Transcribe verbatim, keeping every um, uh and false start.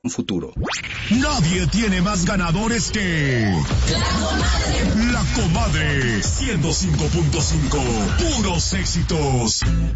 un futuro. Nadie tiene más ganadores que La Comadre. La Comadre, ciento cinco punto cinco, puros éxitos.